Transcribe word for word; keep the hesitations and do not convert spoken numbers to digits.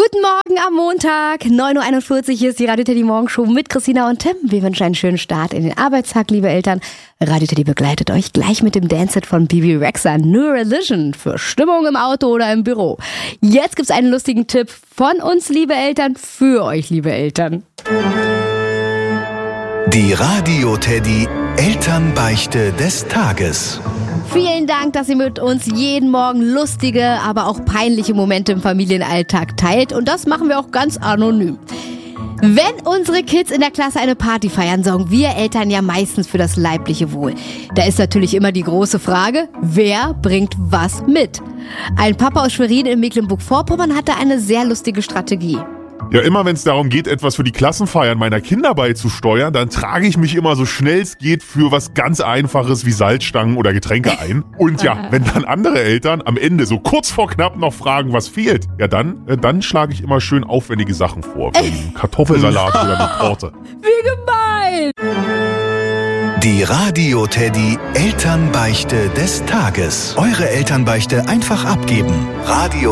Guten Morgen am Montag, neun Uhr einundvierzig, hier ist die Radio Teddy Morgenshow mit Christina und Tim. Wir wünschen einen schönen Start in den Arbeitstag, liebe Eltern. Radio Teddy begleitet euch gleich mit dem Dance-Set von Bibi Rexha, New Religion, für Stimmung im Auto oder im Büro. Jetzt gibt's einen lustigen Tipp von uns, liebe Eltern, für euch, liebe Eltern. Die Radio Teddy Elternbeichte des Tages. Vielen Dank, dass ihr mit uns jeden Morgen lustige, aber auch peinliche Momente im Familienalltag teilt. Und das machen wir auch ganz anonym. Wenn unsere Kids in der Klasse eine Party feiern, sorgen wir Eltern ja meistens für das leibliche Wohl. Da ist natürlich immer die große Frage, wer bringt was mit? Ein Papa aus Schwerin in Mecklenburg-Vorpommern hatte eine sehr lustige Strategie. Ja, immer wenn es darum geht, etwas für die Klassenfeiern meiner Kinder beizusteuern, dann trage ich mich immer so schnell es geht für was ganz Einfaches wie Salzstangen oder Getränke ein. Und ja, wenn dann andere Eltern am Ende so kurz vor knapp noch fragen, was fehlt, ja dann, äh, dann schlage ich immer schön aufwendige Sachen vor, wie einen Kartoffelsalat oder eine Torte. Wie gemein! Die Radio Teddy Elternbeichte des Tages. Eure Elternbeichte einfach abgeben. Radio